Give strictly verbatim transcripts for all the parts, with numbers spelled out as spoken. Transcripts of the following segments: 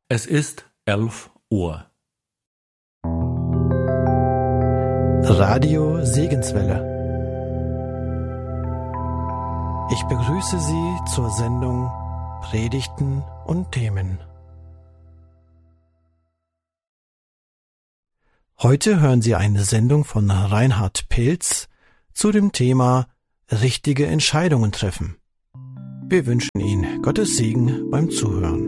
Es ist elf Uhr. Radio Segenswelle. Ich begrüße Sie zur Sendung Predigten und Themen. Heute hören Sie eine Sendung von Reinhard Pilz zu dem Thema richtige Entscheidungen treffen. Wir wünschen Ihnen Gottes Segen beim Zuhören.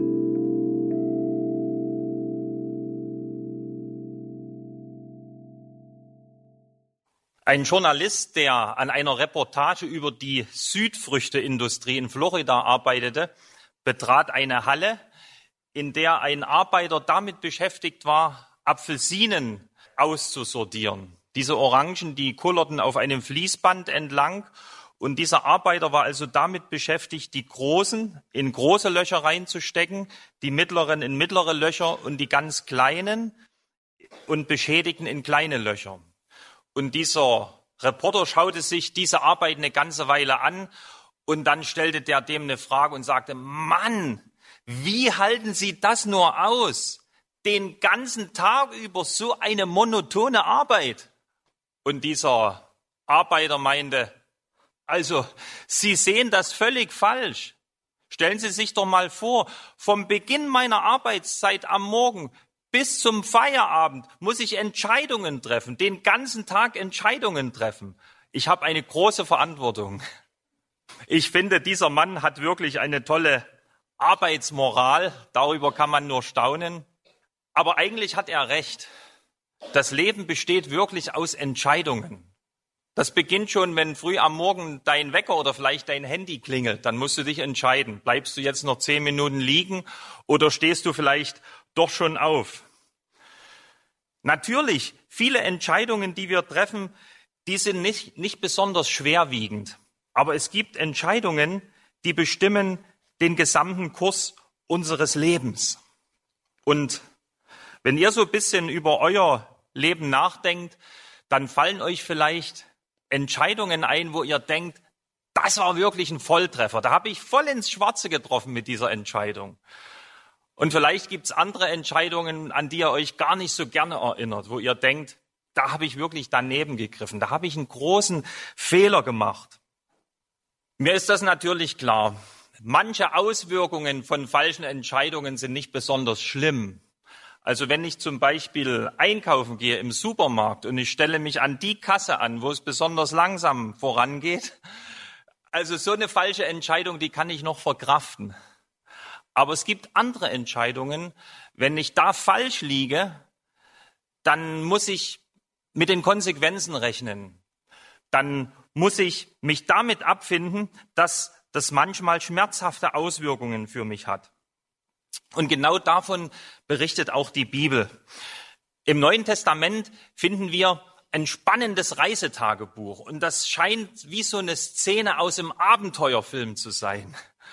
Ein Journalist, der an einer Reportage über die Südfrüchteindustrie in Florida arbeitete, betrat eine Halle, in der ein Arbeiter damit beschäftigt war, Apfelsinen auszusortieren. Diese Orangen, die kullerten auf einem Fließband entlang, und dieser Arbeiter war also damit beschäftigt, die großen in große Löcher reinzustecken, die mittleren in mittlere Löcher und die ganz kleinen und beschädigten in kleine Löcher. Und dieser Reporter schaute sich diese Arbeit eine ganze Weile an und dann stellte der dem eine Frage und sagte: Mann, wie halten Sie das nur aus? Den ganzen Tag über so eine monotone Arbeit. Und dieser Arbeiter meinte: Also, Sie sehen das völlig falsch. Stellen Sie sich doch mal vor, vom Beginn meiner Arbeitszeit am Morgen bis zum Feierabend muss ich Entscheidungen treffen, den ganzen Tag Entscheidungen treffen. Ich habe eine große Verantwortung. Ich finde, dieser Mann hat wirklich eine tolle Arbeitsmoral. Darüber kann man nur staunen. Aber eigentlich hat er recht. Das Leben besteht wirklich aus Entscheidungen. Das beginnt schon, wenn früh am Morgen dein Wecker oder vielleicht dein Handy klingelt. Dann musst du dich entscheiden. Bleibst du jetzt noch zehn Minuten liegen oder stehst du vielleicht doch schon auf? Natürlich, viele Entscheidungen, die wir treffen, die sind nicht, nicht besonders schwerwiegend. Aber es gibt Entscheidungen, die bestimmen den gesamten Kurs unseres Lebens. Und wenn ihr so ein bisschen über euer Leben nachdenkt, dann fallen euch vielleicht Entscheidungen ein, wo ihr denkt, das war wirklich ein Volltreffer. Da habe ich voll ins Schwarze getroffen mit dieser Entscheidung. Und vielleicht gibt's andere Entscheidungen, an die ihr euch gar nicht so gerne erinnert, wo ihr denkt, da habe ich wirklich daneben gegriffen, da habe ich einen großen Fehler gemacht. Mir ist das natürlich klar. Manche Auswirkungen von falschen Entscheidungen sind nicht besonders schlimm. Also wenn ich zum Beispiel einkaufen gehe im Supermarkt und ich stelle mich an die Kasse an, wo es besonders langsam vorangeht, also so eine falsche Entscheidung, die kann ich noch verkraften. Aber es gibt andere Entscheidungen, wenn ich da falsch liege, dann muss ich mit den Konsequenzen rechnen. Dann muss ich mich damit abfinden, dass das manchmal schmerzhafte Auswirkungen für mich hat. Und genau davon berichtet auch die Bibel. Im Neuen Testament finden wir ein spannendes Reisetagebuch. Und das scheint wie so eine Szene aus einem Abenteuerfilm zu sein.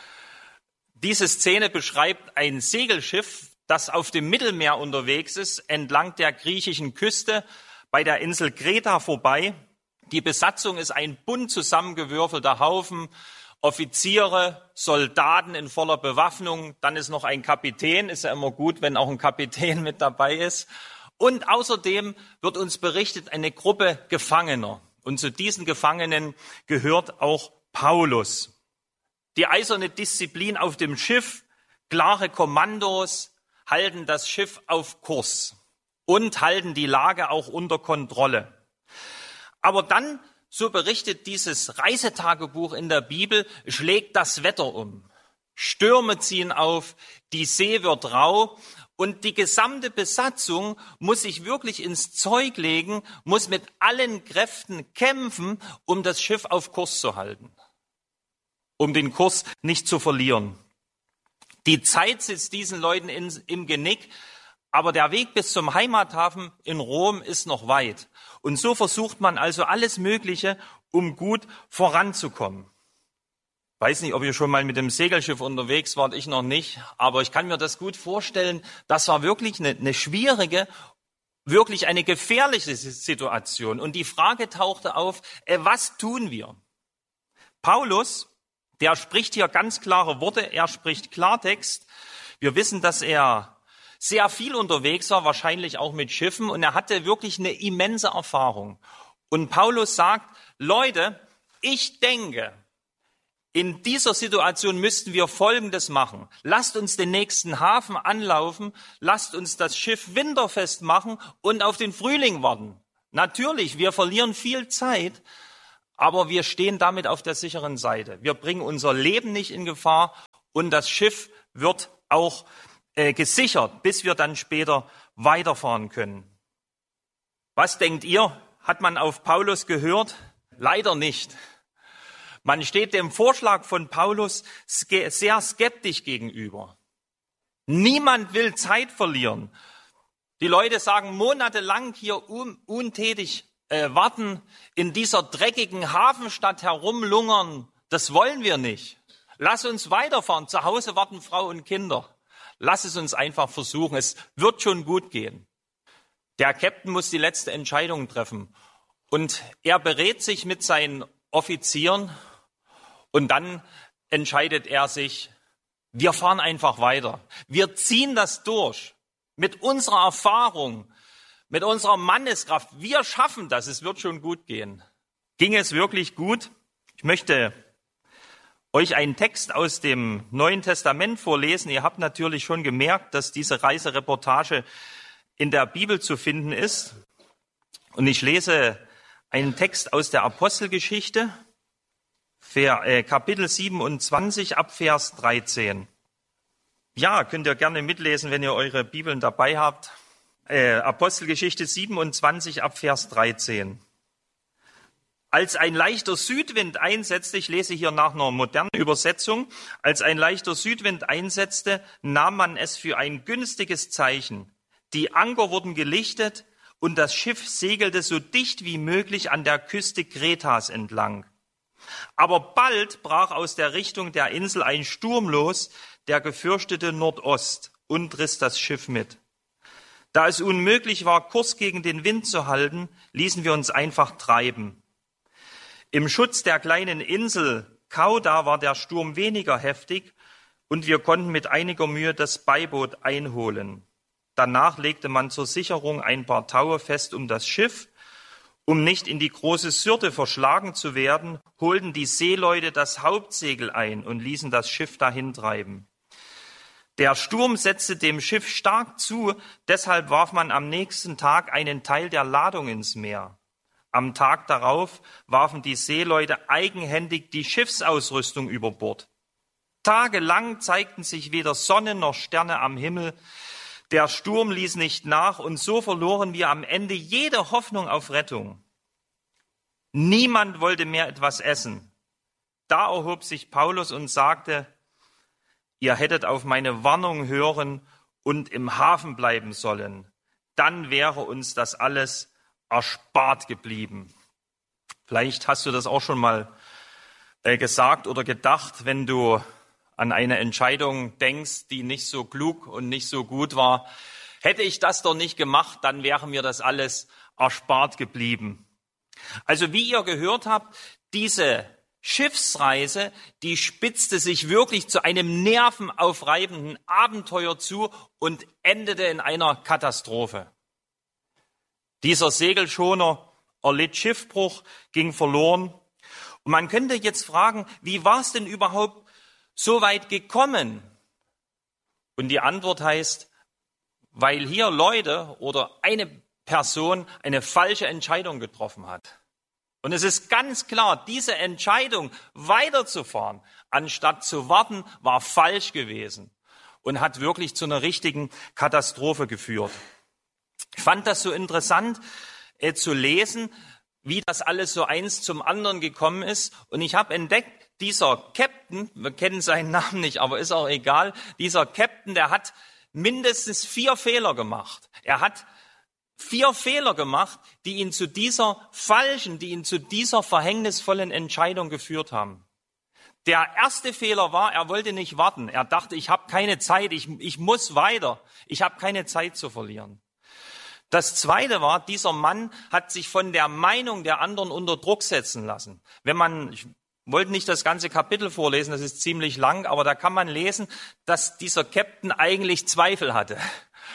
Diese Szene beschreibt ein Segelschiff, das auf dem Mittelmeer unterwegs ist, entlang der griechischen Küste, bei der Insel Kreta vorbei. Die Besatzung ist ein bunt zusammengewürfelter Haufen, Offiziere, Soldaten in voller Bewaffnung, dann ist noch ein Kapitän, ist ja immer gut, wenn auch ein Kapitän mit dabei ist. Und außerdem wird uns berichtet, eine Gruppe Gefangener. Und zu diesen Gefangenen gehört auch Paulus. Die eiserne Disziplin auf dem Schiff, klare Kommandos, halten das Schiff auf Kurs und halten die Lage auch unter Kontrolle. Aber dann, so berichtet dieses Reisetagebuch in der Bibel, schlägt das Wetter um. Stürme ziehen auf, die See wird rau und die gesamte Besatzung muss sich wirklich ins Zeug legen, muss mit allen Kräften kämpfen, um das Schiff auf Kurs zu halten, um den Kurs nicht zu verlieren. Die Zeit sitzt diesen Leuten in, im Genick, aber der Weg bis zum Heimathafen in Rom ist noch weit. Und so versucht man also alles Mögliche, um gut voranzukommen. Weiß nicht, ob ihr schon mal mit dem Segelschiff unterwegs wart, ich noch nicht, aber ich kann mir das gut vorstellen. Das war wirklich eine, eine schwierige, wirklich eine gefährliche Situation. Und die Frage tauchte auf, äh, was tun wir? Paulus, der spricht hier ganz klare Worte, er spricht Klartext. Wir wissen, dass er sehr viel unterwegs war, wahrscheinlich auch mit Schiffen, und er hatte wirklich eine immense Erfahrung. Und Paulus sagt, Leute, ich denke, in dieser Situation müssten wir Folgendes machen. Lasst uns den nächsten Hafen anlaufen, lasst uns das Schiff winterfest machen und auf den Frühling warten. Natürlich, wir verlieren viel Zeit, aber wir stehen damit auf der sicheren Seite. Wir bringen unser Leben nicht in Gefahr und das Schiff wird auch äh, gesichert, bis wir dann später weiterfahren können. Was denkt ihr? Hat man auf Paulus gehört? Leider nicht. Man steht dem Vorschlag von Paulus sehr skeptisch gegenüber. Niemand will Zeit verlieren. Die Leute sagen monatelang hier un- untätig äh, warten, in dieser dreckigen Hafenstadt herumlungern. Das wollen wir nicht. Lass uns weiterfahren. Zu Hause warten Frau und Kinder. Lass es uns einfach versuchen. Es wird schon gut gehen. Der Captain muss die letzte Entscheidung treffen. Und er berät sich mit seinen Offizieren und dann entscheidet er sich, wir fahren einfach weiter. Wir ziehen das durch. Mit unserer Erfahrung, mit unserer Manneskraft. Wir schaffen das. Es wird schon gut gehen. Ging es wirklich gut? Ich möchte euch einen Text aus dem Neuen Testament vorlesen. Ihr habt natürlich schon gemerkt, dass diese Reisereportage in der Bibel zu finden ist. Und ich lese einen Text aus der Apostelgeschichte, Kapitel siebenundzwanzig, ab Vers dreizehn. Ja, könnt ihr gerne mitlesen, wenn ihr eure Bibeln dabei habt. Äh, Apostelgeschichte siebenundzwanzig, ab Vers dreizehn. Als ein leichter Südwind einsetzte, ich lese hier nach einer modernen Übersetzung, als ein leichter Südwind einsetzte, nahm man es für ein günstiges Zeichen. Die Anker wurden gelichtet und das Schiff segelte so dicht wie möglich an der Küste Kretas entlang. Aber bald brach aus der Richtung der Insel ein Sturm los, der gefürchtete Nordost, und riss das Schiff mit. Da es unmöglich war, Kurs gegen den Wind zu halten, ließen wir uns einfach treiben. Im Schutz der kleinen Insel Kauda war der Sturm weniger heftig und wir konnten mit einiger Mühe das Beiboot einholen. Danach legte man zur Sicherung ein paar Taue fest um das Schiff. Um nicht in die große Syrte verschlagen zu werden, holten die Seeleute das Hauptsegel ein und ließen das Schiff dahintreiben. Der Sturm setzte dem Schiff stark zu, deshalb warf man am nächsten Tag einen Teil der Ladung ins Meer. Am Tag darauf warfen die Seeleute eigenhändig die Schiffsausrüstung über Bord. Tagelang zeigten sich weder Sonne noch Sterne am Himmel. Der Sturm ließ nicht nach und so verloren wir am Ende jede Hoffnung auf Rettung. Niemand wollte mehr etwas essen. Da erhob sich Paulus und sagte, ihr hättet auf meine Warnung hören und im Hafen bleiben sollen. Dann wäre uns das alles erspart geblieben. Vielleicht hast du das auch schon mal äh, gesagt oder gedacht, wenn du an eine Entscheidung denkst, die nicht so klug und nicht so gut war. Hätte ich das doch nicht gemacht, dann wäre mir das alles erspart geblieben. Also wie ihr gehört habt, diese Schiffsreise, die spitzte sich wirklich zu einem nervenaufreibenden Abenteuer zu und endete in einer Katastrophe. Dieser Segelschoner erlitt Schiffbruch, ging verloren. Und man könnte jetzt fragen, wie war es denn überhaupt so weit gekommen? Und die Antwort heißt, weil hier Leute oder eine Person eine falsche Entscheidung getroffen hat. Und es ist ganz klar, diese Entscheidung weiterzufahren, anstatt zu warten, war falsch gewesen und hat wirklich zu einer richtigen Katastrophe geführt. Ich fand das so interessant äh, zu lesen, wie das alles so eins zum anderen gekommen ist. Und ich habe entdeckt, dieser Captain, wir kennen seinen Namen nicht, aber ist auch egal, dieser Captain, der hat mindestens vier Fehler gemacht. Er hat vier Fehler gemacht, die ihn zu dieser falschen, die ihn zu dieser verhängnisvollen Entscheidung geführt haben. Der erste Fehler war, er wollte nicht warten. Er dachte, ich habe keine Zeit, ich, ich muss weiter. Ich habe keine Zeit zu verlieren. Das zweite war, dieser Mann hat sich von der Meinung der anderen unter Druck setzen lassen. Wenn man, ich wollte nicht das ganze Kapitel vorlesen, das ist ziemlich lang, aber da kann man lesen, dass dieser Captain eigentlich Zweifel hatte.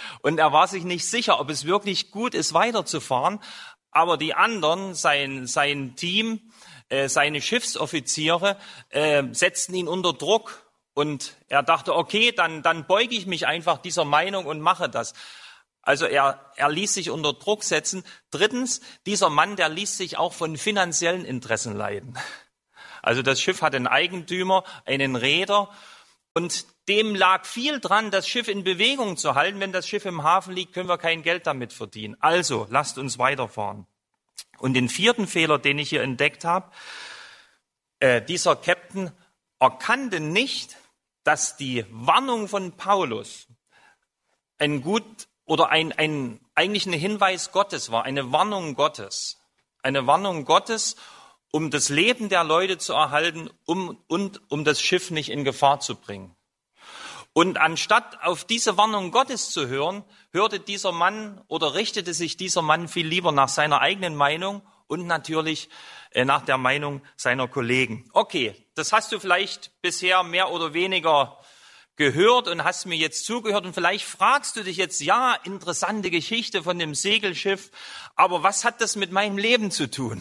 Und er war sich nicht sicher, ob es wirklich gut ist, weiterzufahren. Aber die anderen, sein, sein Team, äh, seine Schiffsoffiziere, äh, setzten ihn unter Druck. Und er dachte, okay, dann, dann beuge ich mich einfach dieser Meinung und mache das. Also er, er ließ sich unter Druck setzen. Drittens, dieser Mann, der ließ sich auch von finanziellen Interessen leiten. Also das Schiff hat einen Eigentümer, einen Reeder. Und dem lag viel dran, das Schiff in Bewegung zu halten. Wenn das Schiff im Hafen liegt, können wir kein Geld damit verdienen. Also, lasst uns weiterfahren. Und den vierten Fehler, den ich hier entdeckt habe, äh, dieser Captain erkannte nicht, dass die Warnung von Paulus ein gut oder ein, ein eigentlich ein Hinweis Gottes war, eine Warnung Gottes. Eine Warnung Gottes, um das Leben der Leute zu erhalten um, und um das Schiff nicht in Gefahr zu bringen. Und anstatt auf diese Warnung Gottes zu hören, hörte dieser Mann oder richtete sich dieser Mann viel lieber nach seiner eigenen Meinung und natürlich äh, nach der Meinung seiner Kollegen. Okay, das hast du vielleicht bisher mehr oder weniger gehört und hast mir jetzt zugehört und vielleicht fragst du dich jetzt, ja, interessante Geschichte von dem Segelschiff, aber was hat das mit meinem Leben zu tun?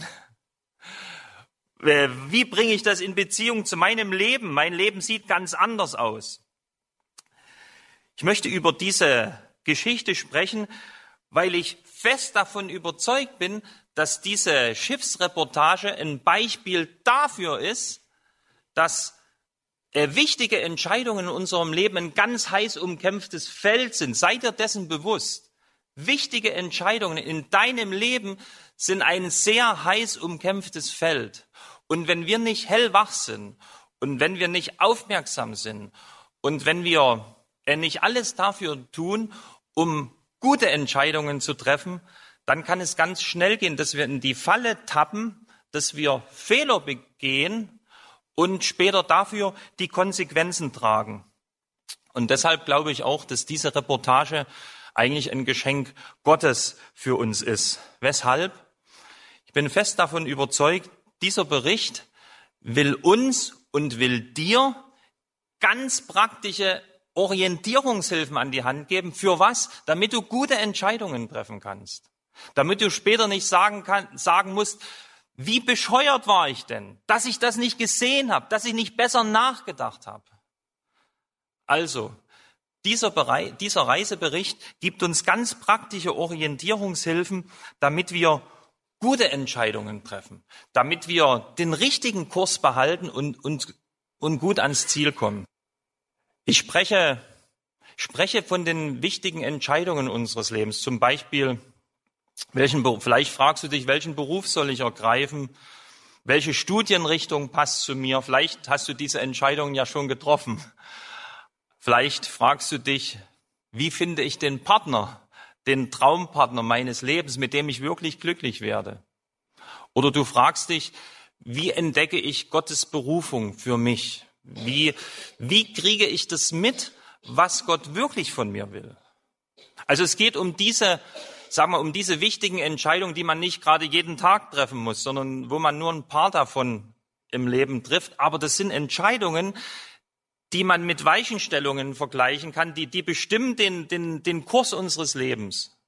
Wie bringe ich das in Beziehung zu meinem Leben? Mein Leben sieht ganz anders aus. Ich möchte über diese Geschichte sprechen, weil ich fest davon überzeugt bin, dass diese Schiffsreportage ein Beispiel dafür ist, dass äh, wichtige Entscheidungen in unserem Leben ein ganz heiß umkämpftes Feld sind. Seid ihr dessen bewusst? Wichtige Entscheidungen in deinem Leben sind ein sehr heiß umkämpftes Feld. Und wenn wir nicht hellwach sind und wenn wir nicht aufmerksam sind und wenn wir äh, nicht alles dafür tun, um gute Entscheidungen zu treffen, dann kann es ganz schnell gehen, dass wir in die Falle tappen, dass wir Fehler begehen und später dafür die Konsequenzen tragen. Und deshalb glaube ich auch, dass diese Reportage eigentlich ein Geschenk Gottes für uns ist. Weshalb? Ich bin fest davon überzeugt, dieser Bericht will uns und will dir ganz praktische Orientierungshilfen an die Hand geben. Für was? Damit du gute Entscheidungen treffen kannst. Damit du später nicht sagen, kann, sagen musst, wie bescheuert war ich denn, dass ich das nicht gesehen habe, dass ich nicht besser nachgedacht habe. Also, dieser, Bereich, dieser Reisebericht gibt uns ganz praktische Orientierungshilfen, damit wir gute Entscheidungen treffen, damit wir den richtigen Kurs behalten und, und, und gut ans Ziel kommen. Ich spreche, spreche von den wichtigen Entscheidungen unseres Lebens, zum Beispiel, welchen Beruf, vielleicht fragst du dich, welchen Beruf soll ich ergreifen? Welche Studienrichtung passt zu mir? Vielleicht hast du diese Entscheidungen ja schon getroffen. Vielleicht fragst du dich, wie finde ich den Partner, den Traumpartner meines Lebens, mit dem ich wirklich glücklich werde? Oder du fragst dich, wie entdecke ich Gottes Berufung für mich? Wie, wie kriege ich das mit, was Gott wirklich von mir will? Also es geht um diese Sagen wir, um diese wichtigen Entscheidungen, die man nicht gerade jeden Tag treffen muss, sondern wo man nur ein paar davon im Leben trifft. Aber das sind Entscheidungen, die man mit Weichenstellungen vergleichen kann, die, die bestimmen den, den, den Kurs unseres Lebens.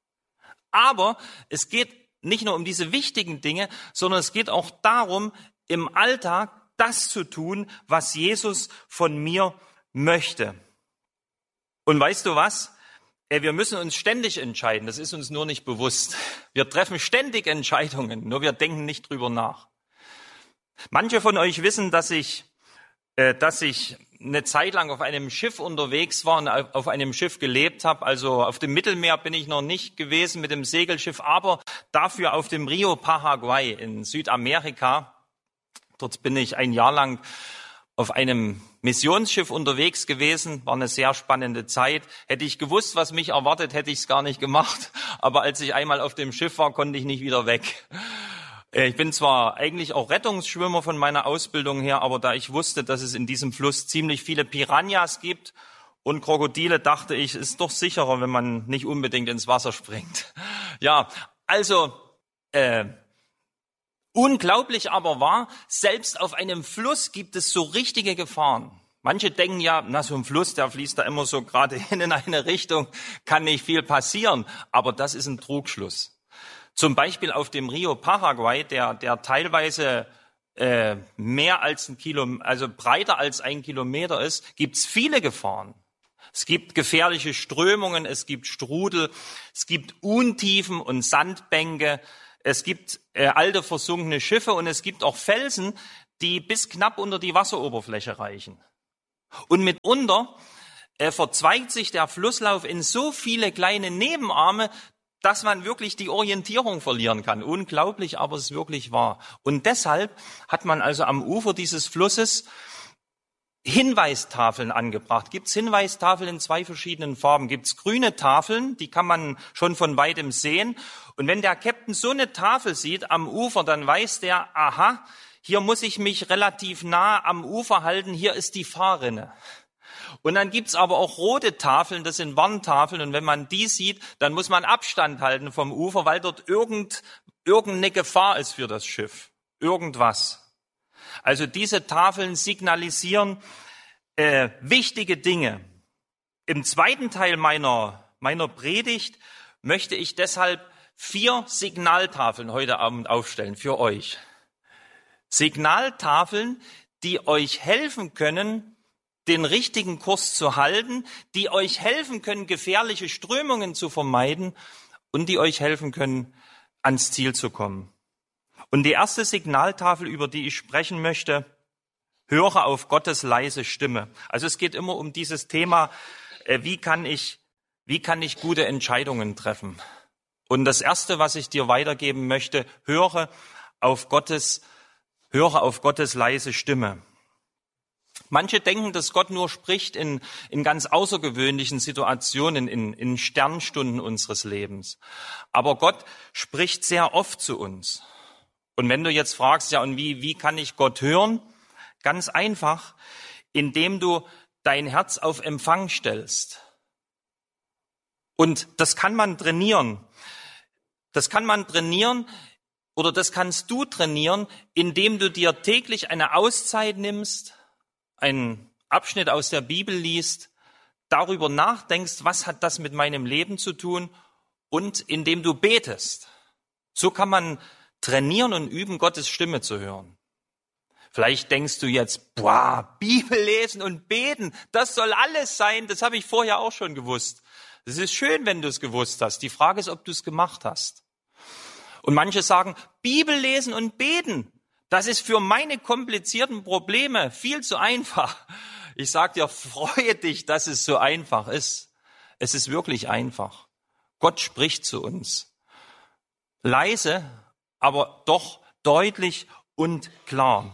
Aber es geht nicht nur um diese wichtigen Dinge, sondern es geht auch darum, im Alltag das zu tun, was Jesus von mir möchte. Und weißt du was? Wir müssen uns ständig entscheiden, das ist uns nur nicht bewusst. Wir treffen ständig Entscheidungen, nur wir denken nicht drüber nach. Manche von euch wissen, dass ich, äh, dass ich eine Zeit lang auf einem Schiff unterwegs war und auf einem Schiff gelebt habe. Also auf dem Mittelmeer bin ich noch nicht gewesen mit dem Segelschiff, aber dafür auf dem Rio Paraguay in Südamerika. Dort bin ich ein Jahr lang auf einem Missionsschiff unterwegs gewesen, war eine sehr spannende Zeit. Hätte ich gewusst, was mich erwartet, hätte ich es gar nicht gemacht. Aber als ich einmal auf dem Schiff war, konnte ich nicht wieder weg. Ich bin zwar eigentlich auch Rettungsschwimmer von meiner Ausbildung her, aber da ich wusste, dass es in diesem Fluss ziemlich viele Piranhas gibt und Krokodile, dachte ich, es ist doch sicherer, wenn man nicht unbedingt ins Wasser springt. Ja, also äh, unglaublich aber war, selbst auf einem Fluss gibt es so richtige Gefahren. Manche denken ja, na, so ein Fluss, der fließt da immer so gerade hin in eine Richtung, kann nicht viel passieren. Aber das ist ein Trugschluss. Zum Beispiel auf dem Rio Paraguay, der, der teilweise äh, mehr als ein Kilometer, also breiter als ein Kilometer ist, gibt's viele Gefahren. Es gibt gefährliche Strömungen, es gibt Strudel, es gibt Untiefen und Sandbänke, es gibt äh, alte versunkene Schiffe und es gibt auch Felsen, die bis knapp unter die Wasseroberfläche reichen. Und mitunter äh, verzweigt sich der Flusslauf in so viele kleine Nebenarme, dass man wirklich die Orientierung verlieren kann. Unglaublich, aber es ist wirklich wahr. Und deshalb hat man also am Ufer dieses Flusses Hinweistafeln angebracht. Gibt's Hinweistafeln in zwei verschiedenen Farben. Gibt's grüne Tafeln, die kann man schon von weitem sehen. Und wenn der Captain so eine Tafel sieht am Ufer, dann weiß der, aha, hier muss ich mich relativ nah am Ufer halten, hier ist die Fahrrinne. Und dann gibt's aber auch rote Tafeln, das sind Warntafeln. Und wenn man die sieht, dann muss man Abstand halten vom Ufer, weil dort irgend, irgendeine Gefahr ist für das Schiff. Irgendwas. Also diese Tafeln signalisieren äh, wichtige Dinge. Im zweiten Teil meiner, meiner Predigt möchte ich deshalb vier Signaltafeln heute Abend aufstellen für euch. Signaltafeln, die euch helfen können, den richtigen Kurs zu halten, die euch helfen können, gefährliche Strömungen zu vermeiden und die euch helfen können, ans Ziel zu kommen. Und die erste Signaltafel, über die ich sprechen möchte, höre auf Gottes leise Stimme. Also es geht immer um dieses Thema, wie kann ich, wie kann ich gute Entscheidungen treffen? Und das erste, was ich dir weitergeben möchte, höre auf Gottes, höre auf Gottes leise Stimme. Manche denken, dass Gott nur spricht in, in ganz außergewöhnlichen Situationen, in, in Sternstunden unseres Lebens. Aber Gott spricht sehr oft zu uns. Und wenn du jetzt fragst, ja, und wie, wie kann ich Gott hören? Ganz einfach, indem du dein Herz auf Empfang stellst. Und das kann man trainieren. Das kann man trainieren oder das kannst du trainieren, indem du dir täglich eine Auszeit nimmst, einen Abschnitt aus der Bibel liest, darüber nachdenkst, was hat das mit meinem Leben zu tun und indem du betest. So kann man trainieren und üben, Gottes Stimme zu hören. Vielleicht denkst du jetzt, boah, Bibel lesen und beten, das soll alles sein, das habe ich vorher auch schon gewusst. Es ist schön, wenn du es gewusst hast. Die Frage ist, ob du es gemacht hast. Und manche sagen, Bibel lesen und beten, das ist für meine komplizierten Probleme viel zu einfach. Ich sage dir, freue dich, dass es so einfach ist. Es ist wirklich einfach. Gott spricht zu uns. Leise, aber doch deutlich und klar.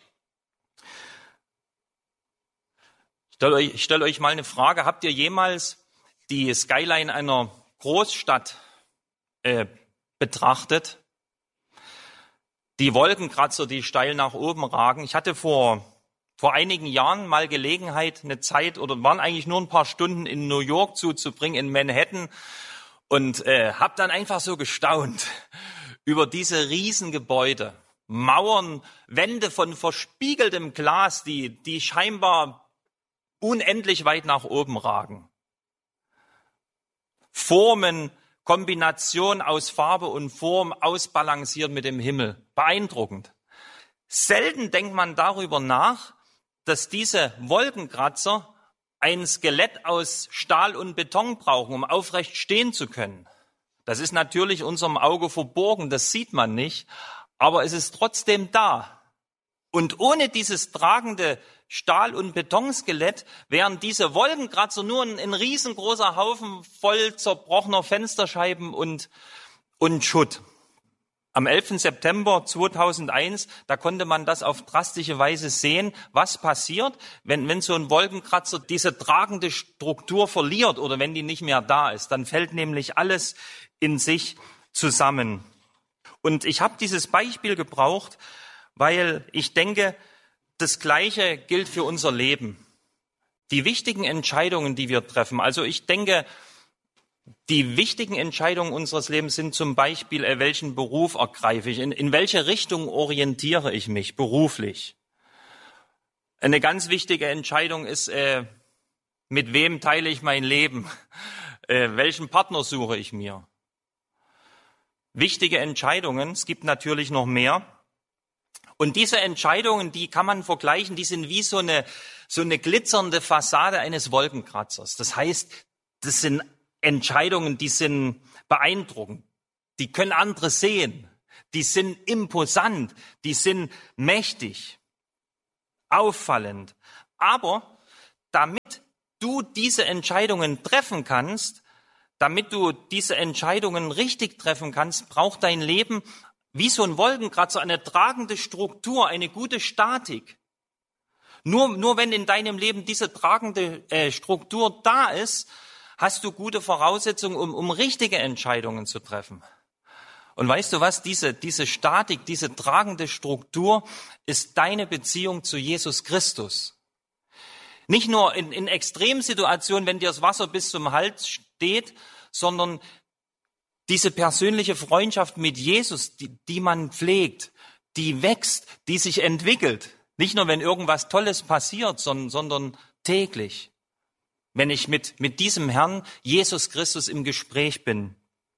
Ich stelle euch, ich stelle euch mal eine Frage. Habt ihr jemals die Skyline einer Großstadt äh, betrachtet? Die Wolkenkratzer, die steil nach oben ragen. Ich hatte vor, vor einigen Jahren mal Gelegenheit, eine Zeit, oder waren eigentlich nur ein paar Stunden in New York zuzubringen, in Manhattan, und äh, habe dann einfach so gestaunt über diese Riesengebäude. Mauern, Wände von verspiegeltem Glas, die, die scheinbar unendlich weit nach oben ragen. Formen, Kombination aus Farbe und Form, ausbalanciert mit dem Himmel. Beeindruckend. Selten denkt man darüber nach, dass diese Wolkenkratzer ein Skelett aus Stahl und Beton brauchen, um aufrecht stehen zu können. Das ist natürlich unserem Auge verborgen, das sieht man nicht, aber es ist trotzdem da. Und ohne dieses tragende Stahl- und Betonskelett wären diese Wolkenkratzer nur ein, ein riesengroßer Haufen voll zerbrochener Fensterscheiben und, und Schutt. Am elften September zweitausendeins, da konnte man das auf drastische Weise sehen, was passiert, wenn, wenn so ein Wolkenkratzer diese tragende Struktur verliert oder wenn die nicht mehr da ist. Dann fällt nämlich alles in sich zusammen. Und ich habe dieses Beispiel gebraucht, weil ich denke, das Gleiche gilt für unser Leben. Die wichtigen Entscheidungen, die wir treffen. Also ich denke, die wichtigen Entscheidungen unseres Lebens sind zum Beispiel, welchen Beruf ergreife ich, in, in welche Richtung orientiere ich mich beruflich. Eine ganz wichtige Entscheidung ist, äh, mit wem teile ich mein Leben? Äh, welchen Partner suche ich mir? Wichtige Entscheidungen, es gibt natürlich noch mehr. Und diese Entscheidungen, die kann man vergleichen, die sind wie so eine, so eine glitzernde Fassade eines Wolkenkratzers. Das heißt, das sind Entscheidungen, die sind beeindruckend. Die können andere sehen. Die sind imposant. Die sind mächtig. Auffallend. Aber damit du diese Entscheidungen treffen kannst, damit du diese Entscheidungen richtig treffen kannst, braucht dein Leben wie so ein Wolkenkratzer eine tragende Struktur, eine gute Statik. Nur, nur wenn in deinem Leben diese tragende äh, Struktur da ist, hast du gute Voraussetzungen, um, um richtige Entscheidungen zu treffen. Und weißt du was? Diese, diese Statik, diese tragende Struktur ist deine Beziehung zu Jesus Christus. Nicht nur in, in Extremsituationen, wenn dir das Wasser bis zum Hals steht, sondern diese persönliche Freundschaft mit Jesus, die, die man pflegt, die wächst, die sich entwickelt. Nicht nur, wenn irgendwas Tolles passiert, sondern, sondern täglich. Wenn ich mit, mit diesem Herrn, Jesus Christus, im Gespräch bin.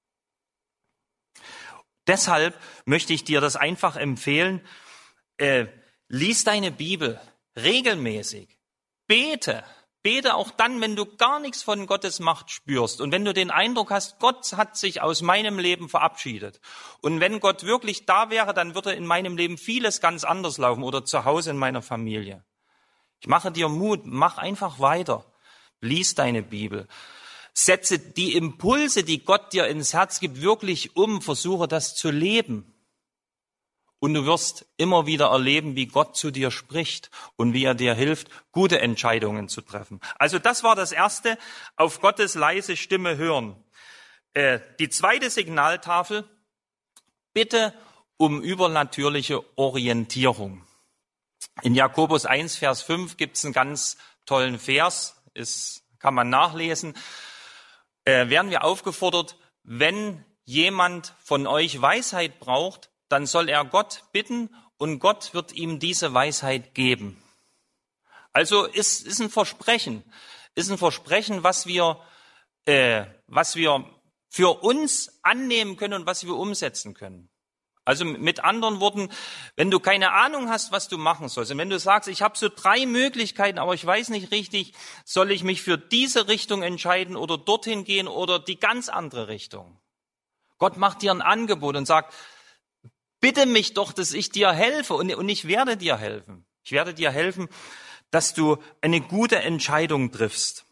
Deshalb möchte ich dir das einfach empfehlen. Äh, lies deine Bibel regelmäßig. Bete. Bete auch dann, wenn du gar nichts von Gottes Macht spürst und wenn du den Eindruck hast, Gott hat sich aus meinem Leben verabschiedet. Und wenn Gott wirklich da wäre, dann würde in meinem Leben vieles ganz anders laufen oder zu Hause in meiner Familie. Ich mache dir Mut, mach einfach weiter. Lies deine Bibel. Setze die Impulse, die Gott dir ins Herz gibt, wirklich um. Versuche das zu leben. Und du wirst immer wieder erleben, wie Gott zu dir spricht und wie er dir hilft, gute Entscheidungen zu treffen. Also das war das Erste, auf Gottes leise Stimme hören. Äh, die zweite Signaltafel, bitte um übernatürliche Orientierung. In Jakobus eins, Vers fünf gibt es einen ganz tollen Vers, ist, kann man nachlesen. Äh, werden wir aufgefordert, wenn jemand von euch Weisheit braucht, dann soll er Gott bitten und Gott wird ihm diese Weisheit geben. Also ist, ist ein Versprechen, ist ein Versprechen, was wir, äh, was wir für uns annehmen können und was wir umsetzen können. Also mit anderen Worten, wenn du keine Ahnung hast, was du machen sollst, und wenn du sagst, ich habe so drei Möglichkeiten, aber ich weiß nicht richtig, soll ich mich für diese Richtung entscheiden oder dorthin gehen oder die ganz andere Richtung. Gott macht dir ein Angebot und sagt, bitte mich doch, dass ich dir helfe und, und ich werde dir helfen. Ich werde dir helfen, dass du eine gute Entscheidung triffst.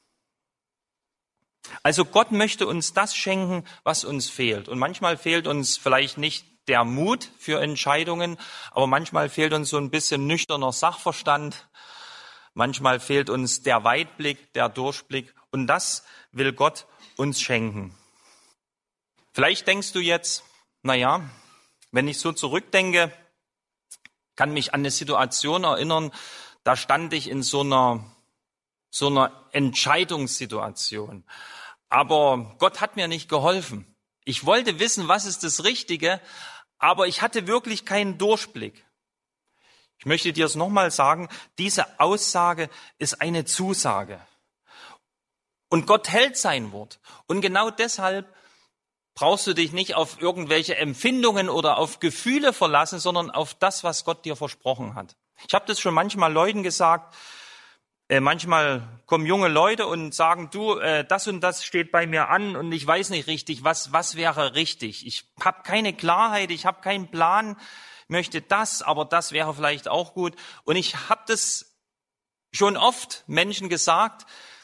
Also Gott möchte uns das schenken, was uns fehlt. Und manchmal fehlt uns vielleicht nicht der Mut für Entscheidungen, aber manchmal fehlt uns so ein bisschen nüchterner Sachverstand. Manchmal fehlt uns der Weitblick, der Durchblick. Und das will Gott uns schenken. Vielleicht denkst du jetzt, na ja, wenn ich so zurückdenke, kann mich an eine Situation erinnern, da stand ich in so einer, so einer Entscheidungssituation. Aber Gott hat mir nicht geholfen. Ich wollte wissen, was ist das Richtige, aber ich hatte wirklich keinen Durchblick. Ich möchte dir es nochmal sagen, diese Aussage ist eine Zusage. Und Gott hält sein Wort. Und genau deshalb brauchst du dich nicht auf irgendwelche Empfindungen oder auf Gefühle verlassen, sondern auf das, was Gott dir versprochen hat. Ich habe das schon manchmal Leuten gesagt, äh, manchmal kommen junge Leute und sagen, du, äh, das und das steht bei mir an und ich weiß nicht richtig, was, was wäre richtig. Ich habe keine Klarheit, ich habe keinen Plan, möchte das, aber das wäre vielleicht auch gut. Und ich habe das schon oft Menschen gesagt,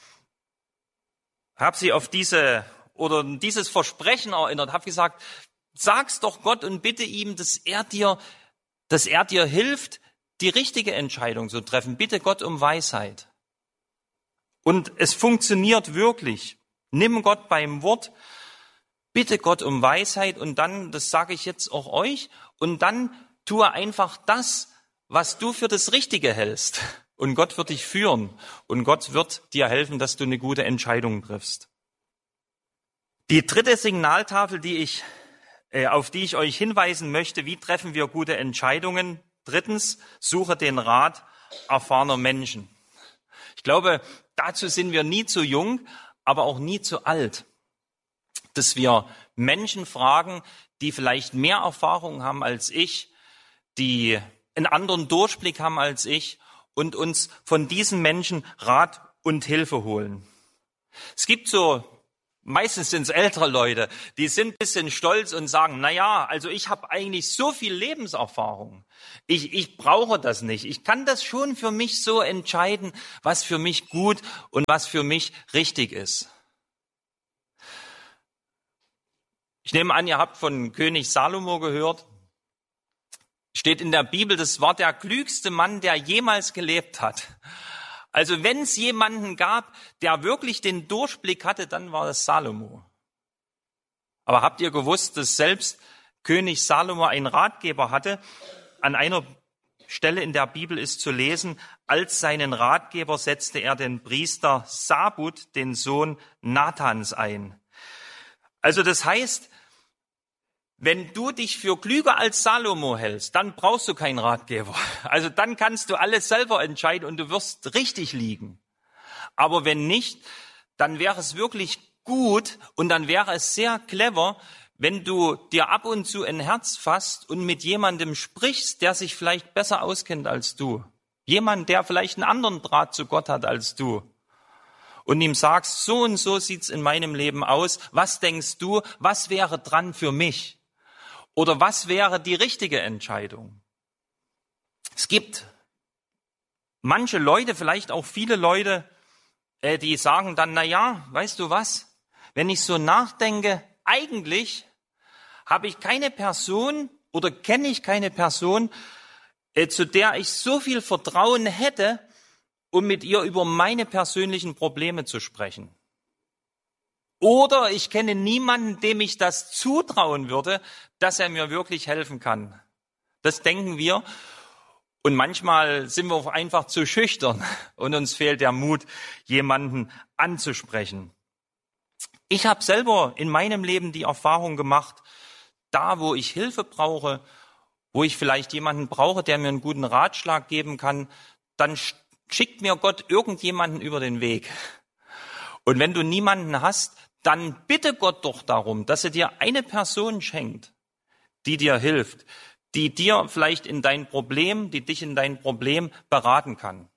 habe sie auf diese oder dieses Versprechen erinnert, habe gesagt, sag's doch Gott und bitte ihm, dass er dir, dass er dir hilft, die richtige Entscheidung zu treffen. Bitte Gott um Weisheit. Und es funktioniert wirklich. Nimm Gott beim Wort, bitte Gott um Weisheit und dann, das sage ich jetzt auch euch, und dann tue einfach das, was du für das Richtige hältst. Und Gott wird dich führen und Gott wird dir helfen, dass du eine gute Entscheidung triffst. Die dritte Signaltafel, die ich, äh, auf die ich euch hinweisen möchte, wie treffen wir gute Entscheidungen? Drittens, suche den Rat erfahrener Menschen. Ich glaube, dazu sind wir nie zu jung, aber auch nie zu alt, dass wir Menschen fragen, die vielleicht mehr Erfahrung haben als ich, die einen anderen Durchblick haben als ich und uns von diesen Menschen Rat und Hilfe holen. Es gibt so, meistens sind es ältere Leute, die sind ein bisschen stolz und sagen, na ja, also ich habe eigentlich so viel Lebenserfahrung. Ich, ich brauche das nicht. Ich kann das schon für mich so entscheiden, was für mich gut und was für mich richtig ist. Ich nehme an, ihr habt von König Salomo gehört. Steht in der Bibel, das war der klügste Mann, der jemals gelebt hat. Also wenn es jemanden gab, der wirklich den Durchblick hatte, dann war es Salomo. Aber habt ihr gewusst, dass selbst König Salomo einen Ratgeber hatte? An einer Stelle in der Bibel ist zu lesen, als seinen Ratgeber setzte er den Priester Sabut, den Sohn Nathans, ein. Also das heißt, wenn du dich für klüger als Salomo hältst, dann brauchst du keinen Ratgeber. Also dann kannst du alles selber entscheiden und du wirst richtig liegen. Aber wenn nicht, dann wäre es wirklich gut und dann wäre es sehr clever, wenn du dir ab und zu ein Herz fasst und mit jemandem sprichst, der sich vielleicht besser auskennt als du. Jemand, der vielleicht einen anderen Draht zu Gott hat als du. Und ihm sagst, so und so sieht's in meinem Leben aus. Was denkst du, was wäre dran für mich? Oder was wäre die richtige Entscheidung? Es gibt manche Leute, vielleicht auch viele Leute, die sagen dann, na ja, weißt du was? Wenn ich so nachdenke, eigentlich habe ich keine Person oder kenne ich keine Person, zu der ich so viel Vertrauen hätte, um mit ihr über meine persönlichen Probleme zu sprechen. Oder ich kenne niemanden, dem ich das zutrauen würde, dass er mir wirklich helfen kann. Das denken wir. Und manchmal sind wir auch einfach zu schüchtern und uns fehlt der Mut, jemanden anzusprechen. Ich habe selber in meinem Leben die Erfahrung gemacht, da wo ich Hilfe brauche, wo ich vielleicht jemanden brauche, der mir einen guten Ratschlag geben kann, dann schickt mir Gott irgendjemanden über den Weg. Und wenn du niemanden hast, dann bitte Gott doch darum, dass er dir eine Person schenkt, die dir hilft, die dir vielleicht in dein Problem, die dich in dein Problem beraten kann.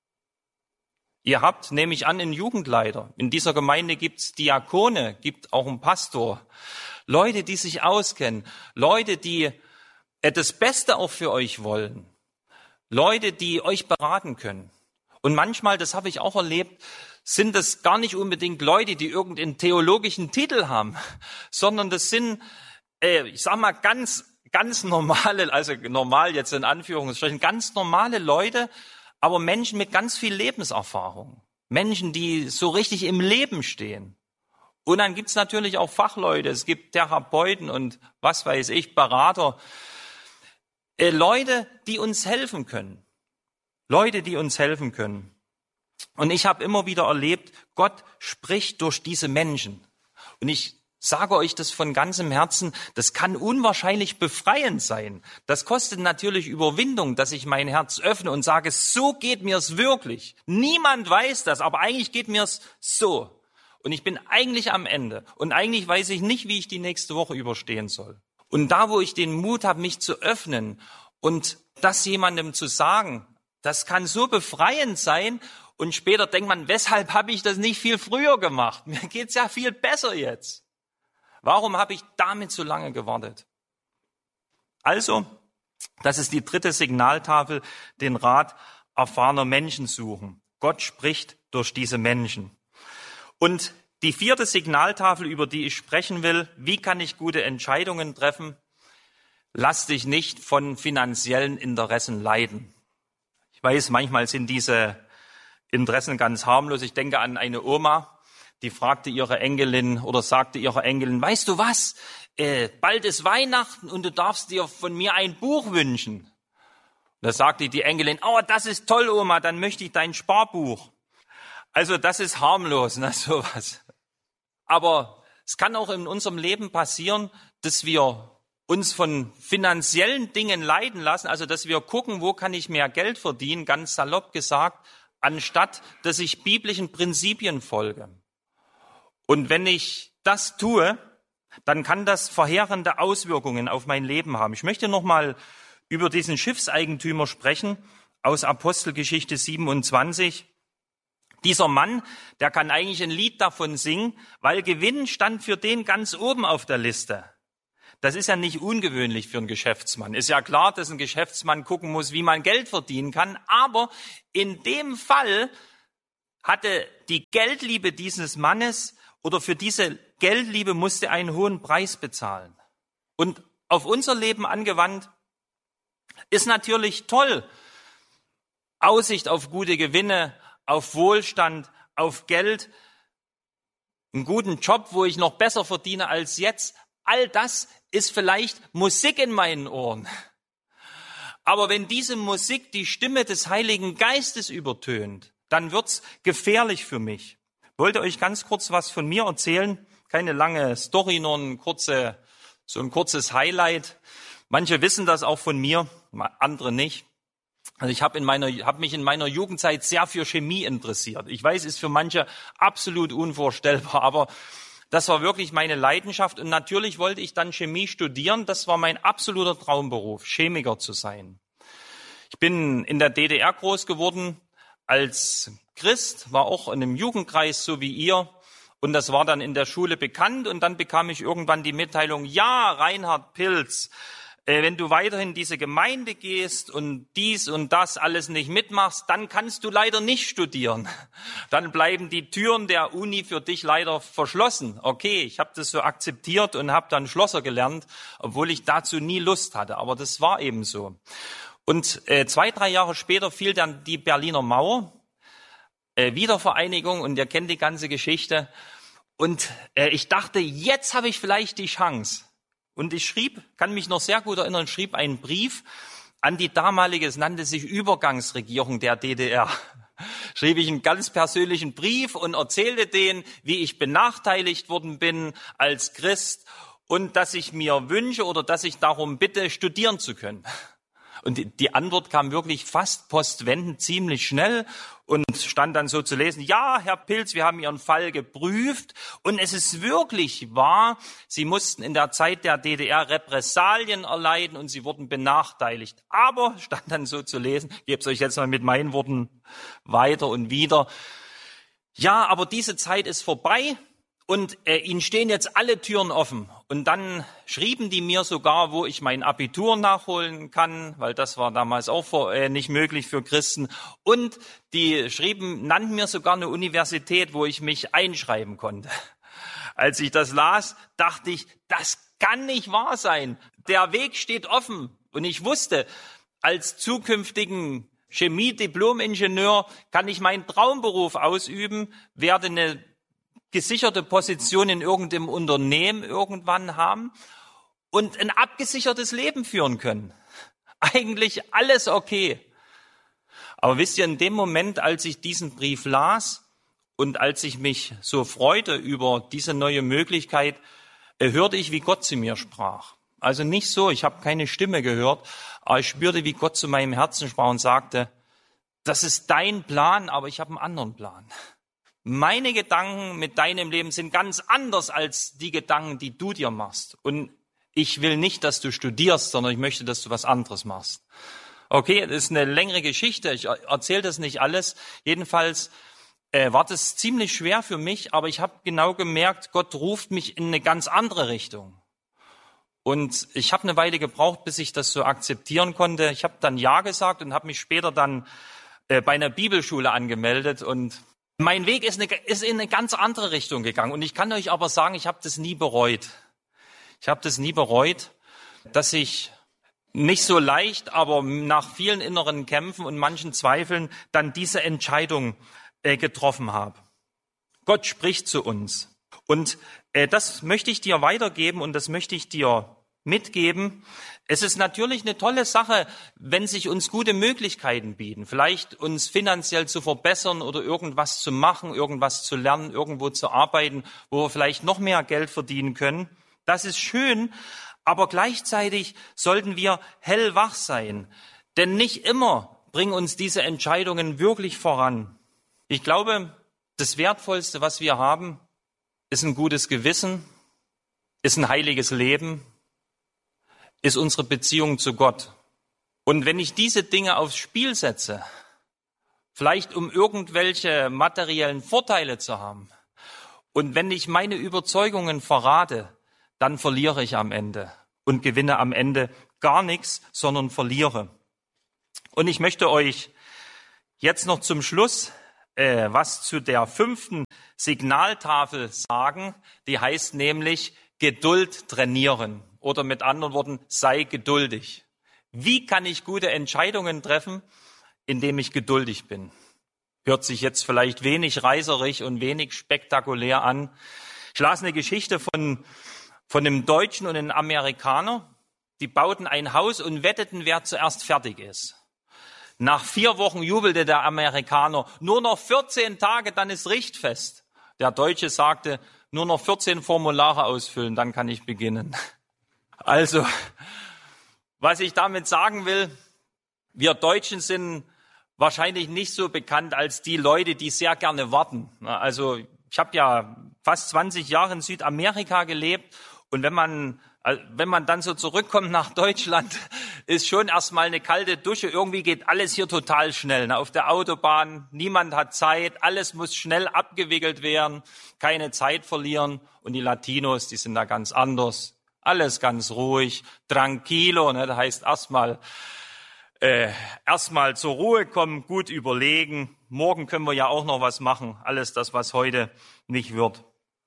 Ihr habt, nehme ich an, einen Jugendleiter. In dieser Gemeinde gibt's Diakone, gibt auch einen Pastor. Leute, die sich auskennen. Leute, die das Beste auch für euch wollen. Leute, die euch beraten können. Und manchmal, das habe ich auch erlebt, sind das gar nicht unbedingt Leute, die irgendeinen theologischen Titel haben, sondern das sind, äh, ich sag mal, ganz, ganz normale, also normal jetzt in Anführungsstrichen, ganz normale Leute, aber Menschen mit ganz viel Lebenserfahrung. Menschen, die so richtig im Leben stehen. Und dann gibt's natürlich auch Fachleute, es gibt Therapeuten und was weiß ich, Berater. Äh, Leute, die uns helfen können. Leute, die uns helfen können. Und ich habe immer wieder erlebt, Gott spricht durch diese Menschen. Und ich sage euch das von ganzem Herzen, das kann unwahrscheinlich befreiend sein. Das kostet natürlich Überwindung, dass ich mein Herz öffne und sage, so geht mir's wirklich. Niemand weiß das, aber eigentlich geht mir's so. Und ich bin eigentlich am Ende. Und eigentlich weiß ich nicht, wie ich die nächste Woche überstehen soll. Und da, wo ich den Mut habe, mich zu öffnen und das jemandem zu sagen, das kann so befreiend sein. Und später denkt man, weshalb habe ich das nicht viel früher gemacht? Mir geht's ja viel besser jetzt. Warum habe ich damit so lange gewartet? Also, das ist die dritte Signaltafel, den Rat erfahrener Menschen suchen. Gott spricht durch diese Menschen. Und die vierte Signaltafel, über die ich sprechen will, wie kann ich gute Entscheidungen treffen? Lass dich nicht von finanziellen Interessen leiten. Ich weiß, manchmal sind diese Interessen ganz harmlos. Ich denke an eine Oma, die fragte ihre Enkelin oder sagte ihrer Enkelin, weißt du was, äh, bald ist Weihnachten und du darfst dir von mir ein Buch wünschen. Da sagte die Enkelin, oh, das ist toll, Oma, dann möchte ich dein Sparbuch. Also das ist harmlos, ne, sowas. Aber es kann auch in unserem Leben passieren, dass wir uns von finanziellen Dingen leiten lassen, also dass wir gucken, wo kann ich mehr Geld verdienen, ganz salopp gesagt, anstatt dass ich biblischen Prinzipien folge. Und wenn ich das tue, dann kann das verheerende Auswirkungen auf mein Leben haben. Ich möchte noch mal über diesen Schiffseigentümer sprechen aus Apostelgeschichte siebenundzwanzig. Dieser Mann, der kann eigentlich ein Lied davon singen, weil Gewinn stand für den ganz oben auf der Liste. Das ist ja nicht ungewöhnlich für einen Geschäftsmann. Ist ja klar, dass ein Geschäftsmann gucken muss, wie man Geld verdienen kann. Aber in dem Fall hatte die Geldliebe dieses Mannes oder für diese Geldliebe musste einen hohen Preis bezahlen. Und auf unser Leben angewandt ist natürlich toll. Aussicht auf gute Gewinne, auf Wohlstand, auf Geld, einen guten Job, wo ich noch besser verdiene als jetzt. All das ist vielleicht Musik in meinen Ohren. Aber wenn diese Musik die Stimme des Heiligen Geistes übertönt, dann wird's gefährlich für mich. Ich wollte euch ganz kurz was von mir erzählen. Keine lange Story, nur ein kurze, so ein kurzes Highlight. Manche wissen das auch von mir, andere nicht. Also ich habe in meiner, habe mich in meiner Jugendzeit sehr für Chemie interessiert. Ich weiß, ist für manche absolut unvorstellbar, aber das war wirklich meine Leidenschaft. Und natürlich wollte ich dann Chemie studieren. Das war mein absoluter Traumberuf, Chemiker zu sein. Ich bin in der D D R groß geworden als Christ, war auch in einem Jugendkreis so wie ihr. Und das war dann in der Schule bekannt. Und dann bekam ich irgendwann die Mitteilung, ja, Reinhard Pilz, wenn du weiterhin in diese Gemeinde gehst und dies und das alles nicht mitmachst, dann kannst du leider nicht studieren. Dann bleiben die Türen der Uni für dich leider verschlossen. Okay, ich habe das so akzeptiert und habe dann Schlosser gelernt, obwohl ich dazu nie Lust hatte. Aber das war eben so. Und äh, zwei, drei Jahre später fiel dann die Berliner Mauer, äh, Wiedervereinigung, und ihr kennt die ganze Geschichte. Und äh, ich dachte, jetzt habe ich vielleicht die Chance. Und ich schrieb, kann mich noch sehr gut erinnern, schrieb einen Brief an die damalige, es nannte sich Übergangsregierung der D D R. Schrieb ich einen ganz persönlichen Brief und erzählte denen, wie ich benachteiligt worden bin als Christ und dass ich mir wünsche oder dass ich darum bitte, studieren zu können. Und die Antwort kam wirklich fast postwendend, ziemlich schnell, und stand dann so zu lesen, ja, Herr Pilz, wir haben Ihren Fall geprüft und es ist wirklich wahr, Sie mussten in der Zeit der D D R Repressalien erleiden und Sie wurden benachteiligt. Aber, stand dann so zu lesen, ich gebe es euch jetzt mal mit meinen Worten weiter und wieder, ja, aber diese Zeit ist vorbei. Und äh, ihnen stehen jetzt alle Türen offen. Und dann schrieben die mir sogar, wo ich mein Abitur nachholen kann, weil das war damals auch vor, äh, nicht möglich für Christen. Und die schrieben, nannten mir sogar eine Universität, wo ich mich einschreiben konnte. Als ich das las, dachte ich, das kann nicht wahr sein. Der Weg steht offen. Und ich wusste, als zukünftigen Chemie-Diplom-Ingenieur kann ich meinen Traumberuf ausüben, werde eine gesicherte Position in irgendeinem Unternehmen irgendwann haben und ein abgesichertes Leben führen können. Eigentlich alles okay. Aber wisst ihr, in dem Moment, als ich diesen Brief las und als ich mich so freute über diese neue Möglichkeit, hörte ich, wie Gott zu mir sprach. Also nicht so, ich habe keine Stimme gehört, aber ich spürte, wie Gott zu meinem Herzen sprach und sagte, das ist dein Plan, aber ich habe einen anderen Plan. Meine Gedanken mit deinem Leben sind ganz anders als die Gedanken, die du dir machst. Und ich will nicht, dass du studierst, sondern ich möchte, dass du was anderes machst. Okay, das ist eine längere Geschichte. Ich erzähle das nicht alles. Jedenfalls äh, war das ziemlich schwer für mich, aber ich habe genau gemerkt, Gott ruft mich in eine ganz andere Richtung. Und ich habe eine Weile gebraucht, bis ich das so akzeptieren konnte. Ich habe dann Ja gesagt und habe mich später dann äh, bei einer Bibelschule angemeldet und mein Weg ist, eine, ist in eine ganz andere Richtung gegangen. Und ich kann euch aber sagen, ich habe das nie bereut. Ich habe das nie bereut, dass ich nicht so leicht, aber nach vielen inneren Kämpfen und manchen Zweifeln dann diese Entscheidung äh, getroffen habe. Gott spricht zu uns. Und äh, das möchte ich dir weitergeben und das möchte ich dir mitgeben. Es ist natürlich eine tolle Sache, wenn sich uns gute Möglichkeiten bieten, vielleicht uns finanziell zu verbessern oder irgendwas zu machen, irgendwas zu lernen, irgendwo zu arbeiten, wo wir vielleicht noch mehr Geld verdienen können. Das ist schön, Aber gleichzeitig sollten wir hellwach sein, denn nicht immer bringen uns diese Entscheidungen wirklich voran. Ich glaube, das Wertvollste, was wir haben, ist ein gutes Gewissen, ist ein heiliges Leben, ist unsere Beziehung zu Gott. Und wenn ich diese Dinge aufs Spiel setze, vielleicht um irgendwelche materiellen Vorteile zu haben, und wenn ich meine Überzeugungen verrate, dann verliere ich am Ende und gewinne am Ende gar nichts, sondern verliere. Und ich möchte euch jetzt noch zum Schluss äh, was zu der fünften Signaltafel sagen. Die heißt nämlich Geduld trainieren oder mit anderen Worten, sei geduldig. Wie kann ich gute Entscheidungen treffen, indem ich geduldig bin? Hört sich jetzt vielleicht wenig reißerig und wenig spektakulär an. Ich las eine Geschichte von, von einem Deutschen und einem Amerikaner. Die bauten ein Haus und wetteten, wer zuerst fertig ist. Nach vier Wochen jubelte der Amerikaner, nur noch vierzehn Tage, dann ist richtfest. Der Deutsche sagte, nur noch vierzehn Formulare ausfüllen, dann kann ich beginnen. Also, was ich damit sagen will, wir Deutschen sind wahrscheinlich nicht so bekannt als die Leute, die sehr gerne warten. Also ich habe ja fast zwanzig Jahre in Südamerika gelebt und wenn man wenn man dann so zurückkommt nach Deutschland, ist schon erstmal eine kalte Dusche. Irgendwie geht alles hier total schnell. Auf der Autobahn, niemand hat Zeit, alles muss schnell abgewickelt werden, keine Zeit verlieren. Und die Latinos, die sind da ganz anders. Alles ganz ruhig, tranquilo, ne? Das heißt erstmal Äh, erstmal zur Ruhe kommen, gut überlegen. Morgen können wir ja auch noch was machen. Alles das, was heute nicht wird.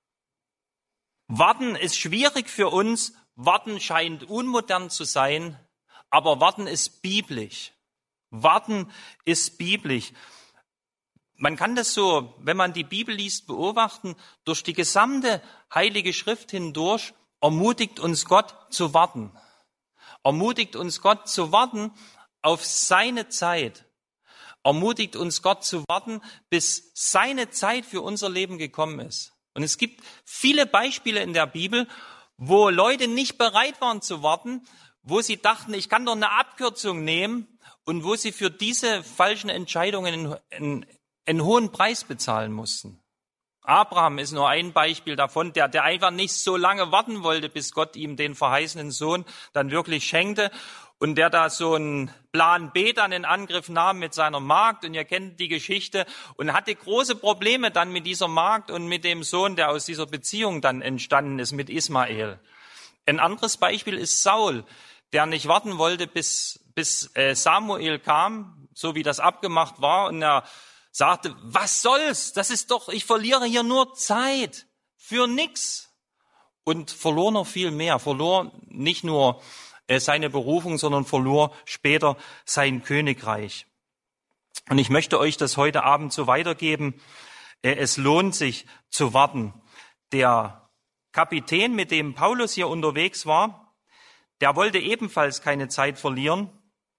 Warten ist schwierig für uns. Warten scheint unmodern zu sein. Aber Warten ist biblisch. Warten ist biblisch. Man kann das so, wenn man die Bibel liest, beobachten. Durch die gesamte Heilige Schrift hindurch ermutigt uns Gott zu warten. Ermutigt uns Gott zu warten auf seine Zeit. Ermutigt uns Gott zu warten, bis seine Zeit für unser Leben gekommen ist. Und es gibt viele Beispiele in der Bibel, wo Leute nicht bereit waren zu warten, wo sie dachten, ich kann doch eine Abkürzung nehmen und wo sie für diese falschen Entscheidungen einen, einen hohen Preis bezahlen mussten. Abraham ist nur ein Beispiel davon, der, der einfach nicht so lange warten wollte, bis Gott ihm den verheißenen Sohn dann wirklich schenkte. Und der da so einen Plan B dann in Angriff nahm mit seiner Magd. Und ihr kennt die Geschichte. Und hatte große Probleme dann mit dieser Magd und mit dem Sohn, der aus dieser Beziehung dann entstanden ist, mit Ismael. Ein anderes Beispiel ist Saul, der nicht warten wollte, bis, bis Samuel kam, so wie das abgemacht war. Und er sagte, was soll's? Das ist doch, ich verliere hier nur Zeit für nix. Und verlor noch viel mehr. Verlor nicht nur seine Berufung, sondern verlor später sein Königreich. Und ich möchte euch das heute Abend so weitergeben. Es lohnt sich zu warten. Der Kapitän, mit dem Paulus hier unterwegs war, der wollte ebenfalls keine Zeit verlieren,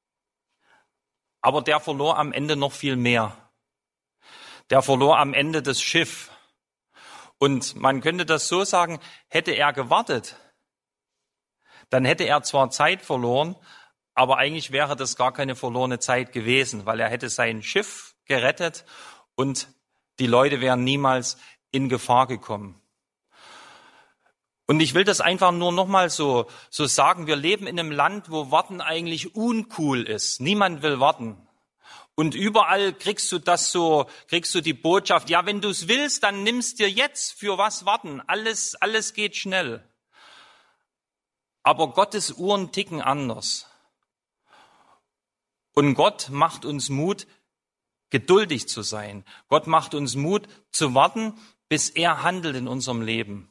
aber der verlor am Ende noch viel mehr. Der verlor am Ende das Schiff. Und man könnte das so sagen, hätte er gewartet, dann hätte er zwar Zeit verloren, aber eigentlich wäre das gar keine verlorene Zeit gewesen, weil er hätte sein Schiff gerettet und die Leute wären niemals in Gefahr gekommen. Und ich will das einfach nur nochmal so, so sagen, wir leben in einem Land, wo Warten eigentlich uncool ist. Niemand will warten. Und überall kriegst du das so, kriegst du die Botschaft, ja, wenn du es willst, dann nimmst dir jetzt für was warten. Alles, alles geht schnell. Aber Gottes Uhren ticken anders. Und Gott macht uns Mut, geduldig zu sein. Gott macht uns Mut, zu warten, bis er handelt in unserem Leben.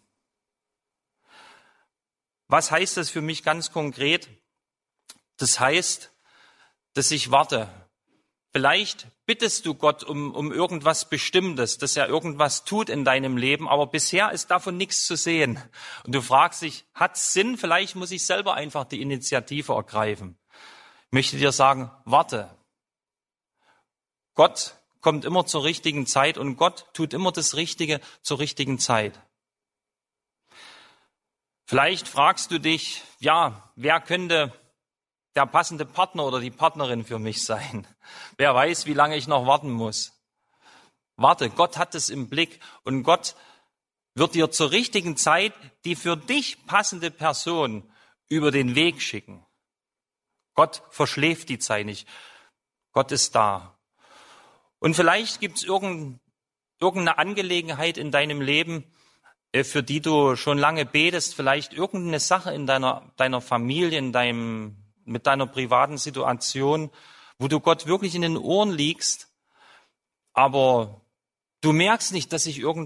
Was heißt das für mich ganz konkret? Das heißt, dass ich warte. Vielleicht bittest du Gott um, um irgendwas Bestimmtes, dass er irgendwas tut in deinem Leben, aber bisher ist davon nichts zu sehen. Und du fragst dich, hat's Sinn? Vielleicht muss ich selber einfach die Initiative ergreifen. Ich möchte dir sagen, warte. Gott kommt immer zur richtigen Zeit und Gott tut immer das Richtige zur richtigen Zeit. Vielleicht fragst du dich, ja, wer könnte der passende Partner oder die Partnerin für mich sein? Wer weiß, wie lange ich noch warten muss. Warte, Gott hat es im Blick und Gott wird dir zur richtigen Zeit die für dich passende Person über den Weg schicken. Gott verschläft die Zeit nicht. Gott ist da. Und vielleicht gibt es irgendeine Angelegenheit in deinem Leben, für die du schon lange betest, vielleicht irgendeine Sache in deiner, deiner Familie, in deinem, mit deiner privaten Situation, wo du Gott wirklich in den Ohren liegst, aber du merkst nicht, dass sich irgend